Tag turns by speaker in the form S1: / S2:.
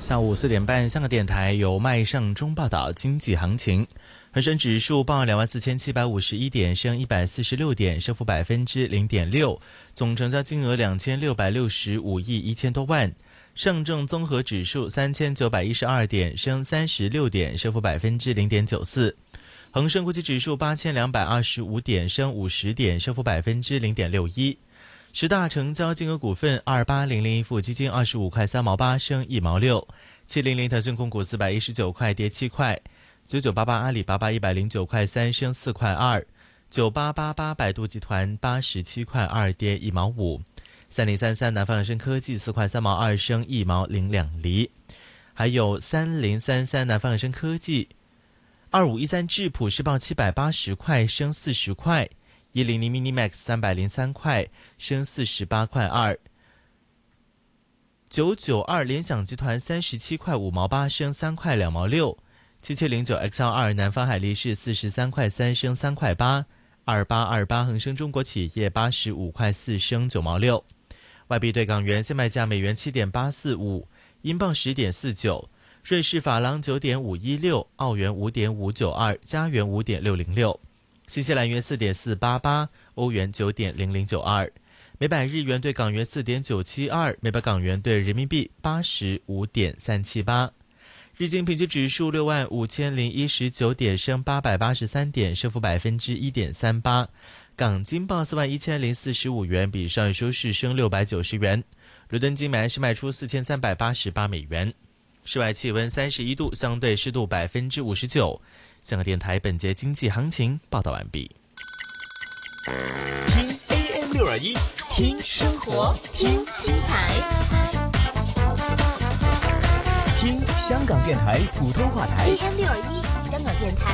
S1: 下午4点半，香港电台由麦尚中报道经济行情。恒生指数报24,751点，升146点，升幅0.6%，总成交金额2665亿1000多万。上证综合指数3912点，升36点，升幅0.94%。恒生国际指数8225点，升50点，升幅0.61%。十大成交金额股份：28001盈富基金25块3毛8，升1毛6；700腾讯控股419块，跌7块；9988阿里巴巴109块3，升4块2；9888百度集团87块2，跌1毛5；3033南方恒生科技4块3毛2，升1毛02厘；还有3033南方恒生科技2513智普是报780块，升40块；100 Minimax 303块，升48块2；992联想集团37块5毛8，升3块2毛6；7709 XL2 南方海力士43块3，升3块8；2828恒生中国企业85块4，升9毛6。外币对港元现卖价：美元7.845，英镑10.49，瑞士法郎9.516，澳元5.592，加元5.606。新西兰元4.488，欧元9.0092，每百日元对港元4.972，每百港元对人民币85.378。日经平均指数65019点，升883点，升幅1.38%。港金报41045元，比上日收市升690元。伦敦金买是卖出4388美元。室外气温31度，相对湿度59%。香港电台本节经济行情报道完毕。
S2: 听 AM621，听生活，听精彩，听香港电台普通话台
S3: AM621，香港电台